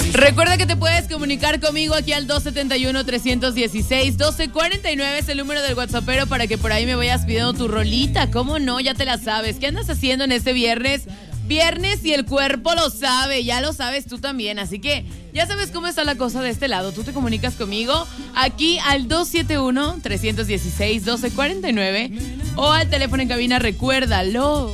Recuerda que te puedes comunicar conmigo aquí al 271-316-1249 es el número del WhatsAppero para que por ahí me vayas pidiendo tu rolita. ¿Cómo no? Ya te la sabes. ¿Qué andas haciendo en este viernes? Viernes y el cuerpo lo sabe, ya lo sabes tú también. Así que ya sabes cómo está la cosa de este lado. Tú te comunicas conmigo aquí al 271-316-1249 o al teléfono en cabina, recuérdalo.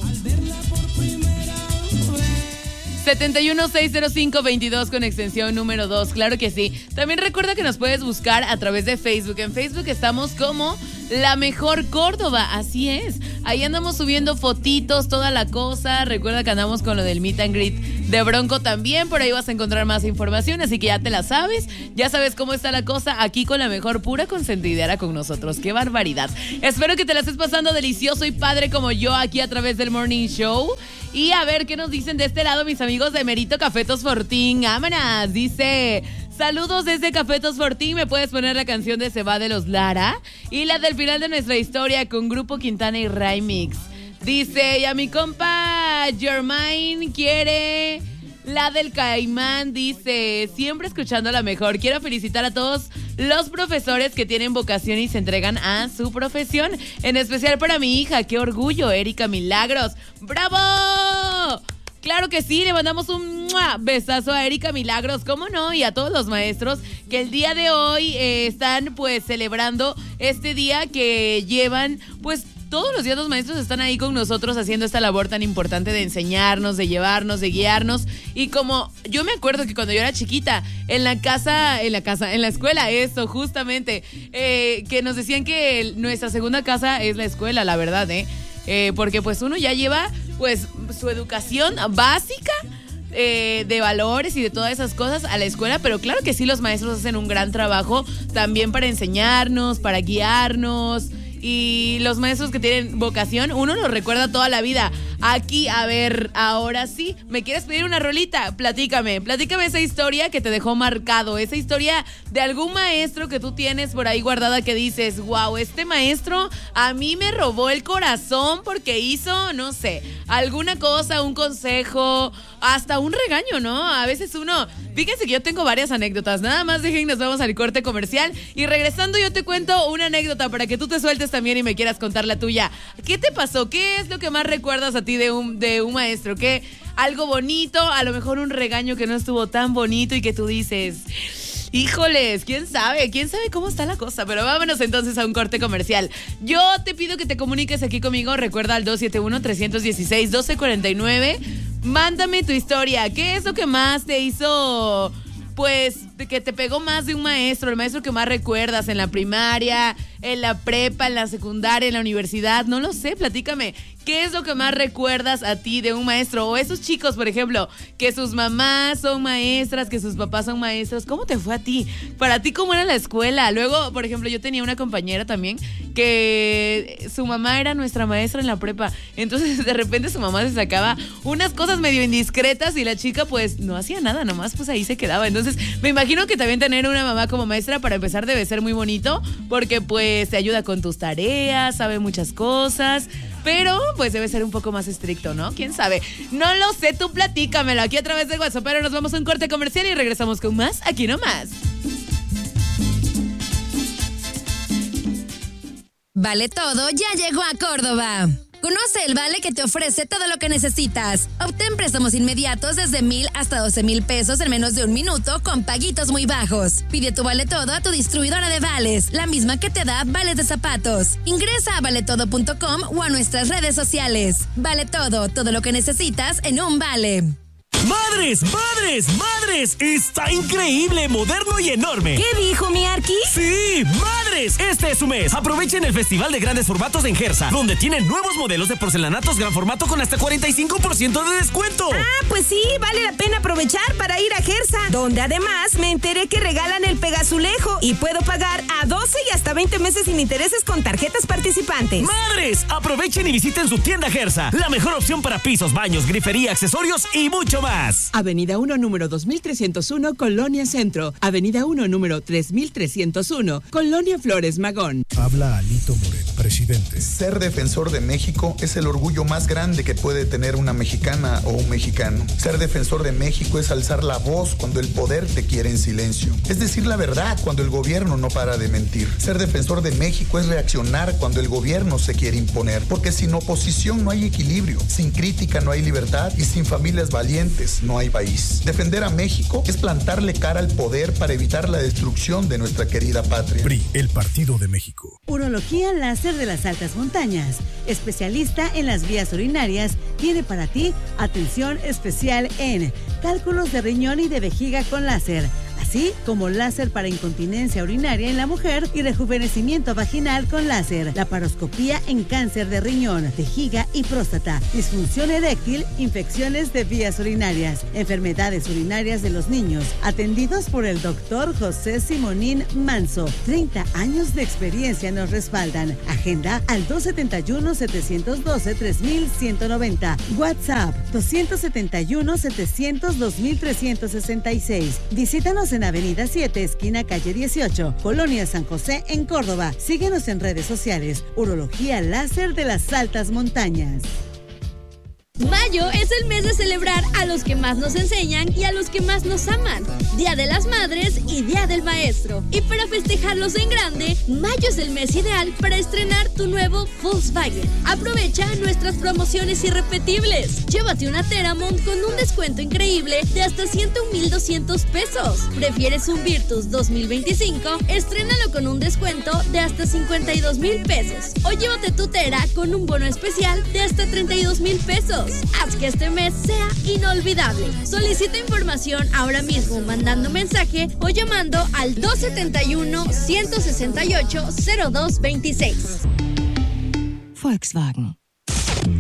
7160522 con extensión número 2, claro que sí. También recuerda que nos puedes buscar a través de Facebook. En Facebook estamos como La Mejor Córdoba, así es. Ahí andamos subiendo fotitos, toda la cosa. Recuerda que andamos con lo del Meet and Greet de Bronco también. Por ahí vas a encontrar más información, así que ya te la sabes. Ya sabes cómo está la cosa aquí con la mejor pura consentidera con nosotros. ¡Qué barbaridad! Espero que te la estés pasando delicioso y padre como yo aquí a través del Morning Show. Y a ver qué nos dicen de este lado mis amigos de Merito Cafetos Fortín. ¡Vámonos! Dice... Saludos desde Cafetos Fortín, me puedes poner la canción de Se va de los Lara y la del final de nuestra historia con Grupo Quintana y Remix. Dice, y a mi compa Germain quiere la del Caimán, dice, siempre escuchando la mejor. Quiero felicitar a todos los profesores que tienen vocación y se entregan a su profesión, en especial para mi hija, qué orgullo, Erika Milagros. ¡Bravo! Claro que sí, le mandamos un besazo a Erika Milagros, ¿cómo no? Y a todos los maestros que el día de hoy están pues celebrando este día que llevan pues... Todos los días los maestros están ahí con nosotros haciendo esta labor tan importante de enseñarnos, de llevarnos, de guiarnos. Y como yo me acuerdo que cuando yo era chiquita, en la escuela, eso, justamente, que nos decían que nuestra segunda casa es la escuela, la verdad, porque pues uno ya lleva pues su educación básica de valores y de todas esas cosas a la escuela, pero claro que sí, los maestros hacen un gran trabajo también para enseñarnos, para guiarnos. Y los maestros que tienen vocación, uno los recuerda toda la vida. Aquí, a ver, ahora sí, ¿me quieres pedir una rolita? Platícame esa historia que te dejó marcado, esa historia de algún maestro que tú tienes por ahí guardada que dices, wow, este maestro a mí me robó el corazón porque hizo, no sé, alguna cosa, un consejo, hasta un regaño, ¿no? A veces uno, fíjense que yo tengo varias anécdotas, nada más dejen, nos vamos al corte comercial y regresando yo te cuento una anécdota para que tú te sueltes también y me quieras contar la tuya. ¿Qué te pasó? ¿Qué es lo que más recuerdas a ti de un maestro? ¿Qué? Algo bonito, a lo mejor un regaño que no estuvo tan bonito y que tú dices, híjoles, quién sabe cómo está la cosa, pero vámonos entonces a un corte comercial. Yo te pido que te comuniques aquí conmigo, recuerda al 271-316-1249, mándame tu historia, ¿qué es lo que más te hizo, pues, que te pegó más de un maestro, el maestro que más recuerdas en la primaria, en la prepa, en la secundaria, en la universidad? No lo sé, platícame. ¿Qué es lo que más recuerdas a ti de un maestro? O esos chicos, por ejemplo, que sus mamás son maestras, que sus papás son maestros. ¿Cómo te fue a ti? Para ti, ¿cómo era la escuela? Luego, por ejemplo, yo tenía una compañera también que su mamá era nuestra maestra en la prepa. Entonces, de repente su mamá se sacaba unas cosas medio indiscretas y la chica, pues, no hacía nada, nomás, pues, ahí se quedaba. Entonces, me imagino que también tener una mamá como maestra, para empezar, debe ser muy bonito, porque, pues, te ayuda con tus tareas, sabe muchas cosas, pero pues debe ser un poco más estricto, ¿no? ¿Quién sabe? No lo sé, tú platícamelo aquí a través de WhatsApp, pero nos vamos a un corte comercial y regresamos con más aquí nomás. Vale Todo ya llegó a Córdoba. Conoce el Vale que te ofrece todo lo que necesitas. Obtén préstamos inmediatos desde 1,000 hasta 12,000 pesos en menos de un minuto con paguitos muy bajos. Pide tu Vale Todo a tu distribuidora de vales, la misma que te da vales de zapatos. Ingresa a valetodo.com o a nuestras redes sociales. Vale Todo, todo lo que necesitas en un vale. ¡Madres! ¡Está increíble, moderno y enorme! ¿Qué dijo mi Arqui? ¡Sí! ¡Madres! Este es su mes. Aprovechen el Festival de Grandes Formatos en Gersa, donde tienen nuevos modelos de porcelanatos gran formato con hasta 45% de descuento. Ah, pues sí, vale la pena aprovechar para ir a Gersa, donde además me enteré que regalan el Pegazulejo y puedo pagar a 12 y hasta 20 meses sin intereses con tarjetas participantes. ¡Madres! Aprovechen y visiten su tienda Gersa, la mejor opción para pisos, baños, grifería, accesorios y mucho más. Avenida 1, número 2301, Colonia Centro. Avenida 1, número 3301, Colonia Flores Magón. Habla Alito Moreno, presidente. Ser defensor de México es el orgullo más grande que puede tener una mexicana o un mexicano. Ser defensor de México es alzar la voz cuando el poder te quiere en silencio. Es decir la verdad cuando el gobierno no para de mentir. Ser defensor de México es reaccionar cuando el gobierno se quiere imponer. Porque sin oposición no hay equilibrio, sin crítica no hay libertad y sin familias valientes no hay país. Defender a México es plantarle cara al poder para evitar la destrucción de nuestra querida patria. PRI, el Partido de México. Urología Láser de las Altas Montañas, especialista en las vías urinarias, tiene para ti atención especial en cálculos de riñón y de vejiga con láser, así como láser para incontinencia urinaria en la mujer y rejuvenecimiento vaginal con láser, laparoscopía en cáncer de riñón, vejiga y próstata, disfunción eréctil, infecciones de vías urinarias, enfermedades urinarias de los niños, atendidos por el doctor José Simonín Manso. 30 años de experiencia nos respaldan. Agenda al 271-712-3190. WhatsApp 271-700-2366. Visítanos en Avenida 7, esquina calle 18, Colonia San José, en Córdoba. Síguenos en redes sociales. Urología Láser de las Altas Montañas. Mayo es el mes de celebrar a los que más nos enseñan y a los que más nos aman. Día de las Madres y Día del Maestro. Y para festejarlos en grande, mayo es el mes ideal para estrenar tu nuevo Volkswagen. Aprovecha nuestras promociones irrepetibles. Llévate una Teramont con un descuento increíble de hasta 101,200 pesos. ¿Prefieres un Virtus 2025? Estrénalo con un descuento de hasta 52,000 pesos. O llévate tu Tera con un bono especial de hasta 32,000 pesos. Haz que este mes sea inolvidable. Solicita información ahora mismo mandando mensaje o llamando al 271-168-0226. Volkswagen.